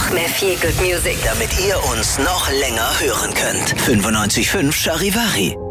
Noch mehr Feel Good Music. Damit ihr uns noch länger hören könnt. 95.5 Charivari.